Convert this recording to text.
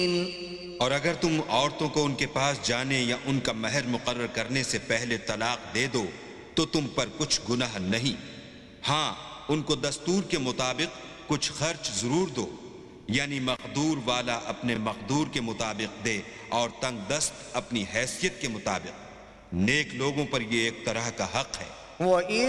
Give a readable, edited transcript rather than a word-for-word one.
और अगर तुम औरतों को उनके पास जाने या उनका महर मुकर्रर करने से पहले तलाक दे दो तो तुम पर कुछ गुनाह नहीं। हाँ, उनको दस्तूर के मुताबिक कुछ खर्च जरूर दो, यानी मकदूर वाला अपने मकदूर के मुताबिक दे और तंग दस्त अपनी हैसियत के मुताबिक। नेक लोगों पर यह एक तरह का हक है।